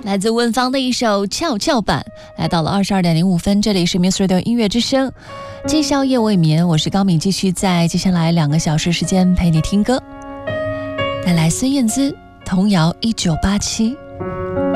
来自温芳的一首跷跷板，来到了22:05，这里是 Muse Radio 音乐之声，既宵夜未眠，我是高敏，继续在接下来2个小时时间陪你听歌，带来孙燕姿童谣1987。